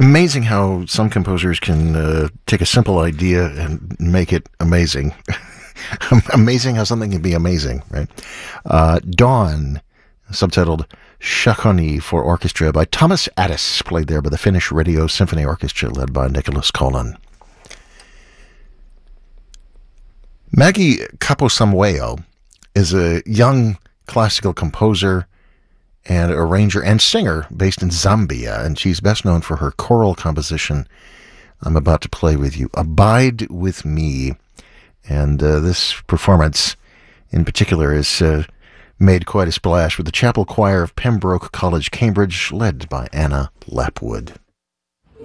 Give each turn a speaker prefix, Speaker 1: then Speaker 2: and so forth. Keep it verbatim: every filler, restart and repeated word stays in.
Speaker 1: Amazing how some composers can uh, take a simple idea and make it amazing. Amazing how something can be amazing, right? Uh, Dawn, subtitled Shakoni for Orchestra by Thomas Addis, played there by the Finnish Radio Symphony Orchestra led by Nicholas Kolan. Maggie Kaposamweo is a young classical composer and arranger and singer based in Zambia, and she's best known for her choral composition I'm about to play with you, Abide With Me. And uh, this performance in particular has uh, made quite a splash with the Chapel Choir of Pembroke College, Cambridge, led by Anna Lapwood.